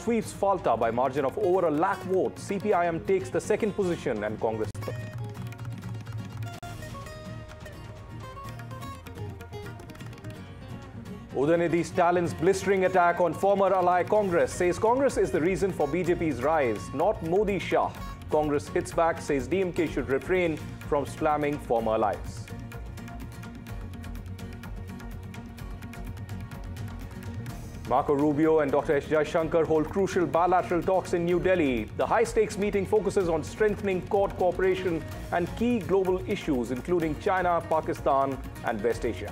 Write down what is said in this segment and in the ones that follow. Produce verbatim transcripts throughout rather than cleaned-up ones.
sweeps Falta by margin of over a lakh votes. C P I M takes the second position and Congress third. Udayanithi Stalin's blistering attack on former ally Congress says Congress is the reason for B J P's rise, not Modi Shah. Congress hits back, says D M K should refrain from slamming former allies. Marco Rubio and Doctor S. Jaishankar hold crucial bilateral talks in New Delhi. The high-stakes meeting focuses on strengthening Quad cooperation and key global issues, including China, Pakistan, and West Asia.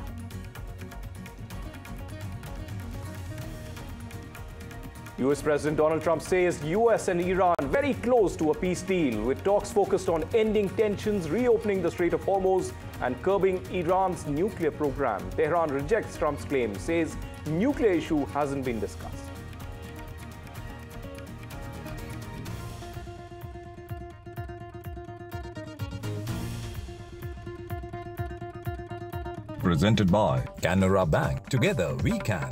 U S President Donald Trump says U S and Iran very close to a peace deal, with talks focused on ending tensions, reopening the Strait of Hormuz, and curbing Iran's nuclear program. Tehran rejects Trump's claim, says nuclear issue hasn't been discussed. Presented by Canara Bank. Together we can.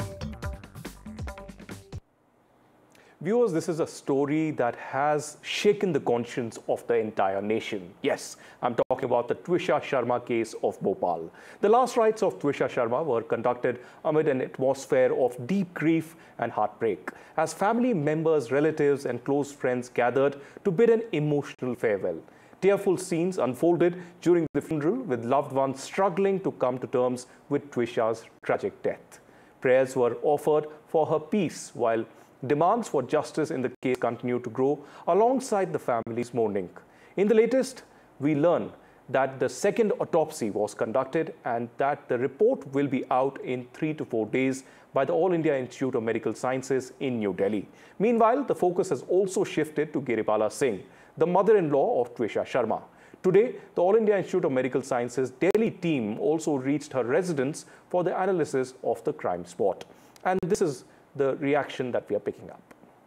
Viewers, this is a story that has shaken the conscience of the entire nation. Yes, I'm talking about the Twisha Sharma case of Bhopal. The last rites of Twisha Sharma were conducted amid an atmosphere of deep grief and heartbreak, as family members, relatives, and close friends gathered to bid an emotional farewell. Tearful scenes unfolded during the funeral, with loved ones struggling to come to terms with Twisha's tragic death. Prayers were offered for her peace, while demands for justice in the case continue to grow alongside the family's mourning. In the latest, we learn that the second autopsy was conducted and that the report will be out in three to four days by the All India Institute of Medical Sciences in New Delhi. Meanwhile, the focus has also shifted to Giripala Singh, the mother-in-law of Twisha Sharma. Today, the All India Institute of Medical Sciences Delhi team also reached her residence for the analysis of the crime spot. And this is the reaction that we are picking up.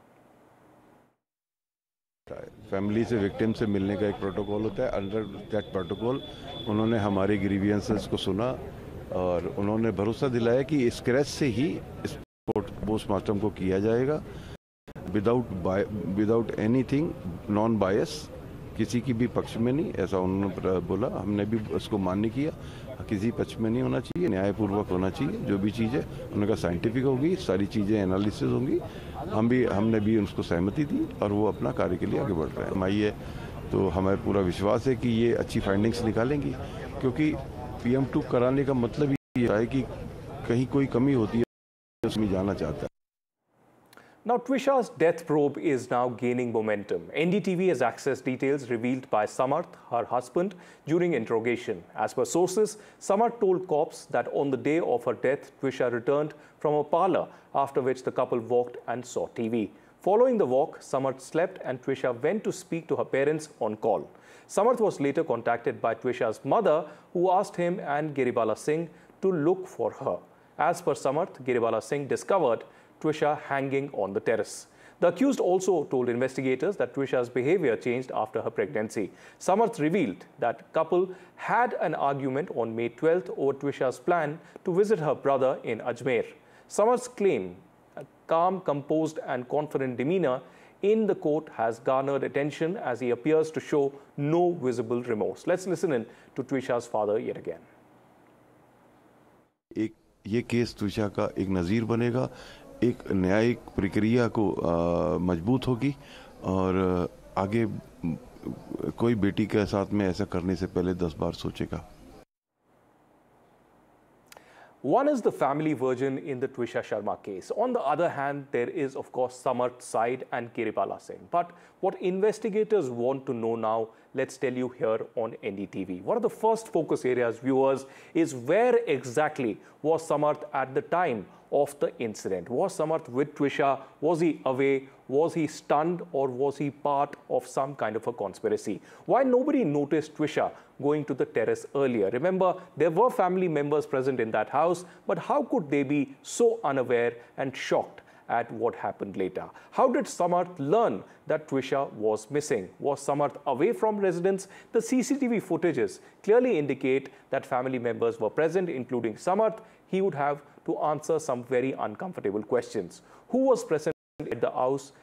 Family से victim से मिलने का एक protocol होता है. Under that protocol उन्होंने हमारे grievances को सुना और उन्होंने भरोसा दिलाया कि इस क्रैश से ही इस पोस्टमार्टम को किया जाएगा, विदाउट विदाउट एनीथिंग, नॉन बायस, किसी की भी पक्ष में नहीं, ऐसा उन्होंने बोला. हमने भी उसको मान्य किया, किसी पक्ष में नहीं होना चाहिए, न्यायपूर्वक होना चाहिए. जो भी चीज़ है उन्होंने कहा साइंटिफिक होगी, सारी चीज़ें एनालिसिस होंगी. हम भी हमने भी उनको सहमति दी और वो अपना कार्य के लिए आगे बढ़ रहे हैं. हमारी है तो हमें पूरा विश्वास है कि ये अच्छी फाइंडिंग्स निकालेंगी, क्योंकि पी एम टू कराने का मतलब ये है कि कहीं कोई कमी होती है उसमें जाना चाहता है. Now, Twisha's death probe is now gaining momentum. N D T V has accessed details revealed by Samarth, her husband, during interrogation. As per sources, Samarth told cops that on the day of her death, Twisha returned from a parlor, after which the couple walked and saw T V. Following the walk, Samarth slept and Twisha went to speak to her parents on call. Samarth was later contacted by Twisha's mother, who asked him and Giripala Singh to look for her. As per Samarth, Giripala Singh discovered Twisha hanging on the terrace. The accused also told investigators that Twisha's behavior changed after her pregnancy. Samarth revealed that couple had an argument on May twelfth over Twisha's plan to visit her brother in Ajmer. Samarth's claim, a calm, composed and confident demeanor in the court has garnered attention as he appears to show no visible remorse. Let's listen in to Twisha's father yet again. एक ये case Twisha का एक नज़ीर बनेगा, एक न्यायिक प्रक्रिया को मजबूत होगी और आगे कोई बेटी के साथ में ऐसा करने से पहले दस बार सोचेगा. One is the family version in the Twisha Sharma case. On the other hand, there is, of course, Samarth's side and Giripala Singh. But what investigators want to know now, let's tell you here on N D T V. One of the first focus areas, viewers, is where exactly was Samarth at the time of the incident? Was Samarth with Twisha? Was he away? Was he stunned, or was he part of some kind of a conspiracy? Why nobody noticed Twisha going to the terrace earlier? Remember, there were family members present in that house, but how could they be so unaware and shocked at what happened later? How did Samarth learn that Twisha was missing? Was Samarth away from residence? The C C T V footages clearly indicate that family members were present, including Samarth. He would have to answer some very uncomfortable questions. Who was present at the house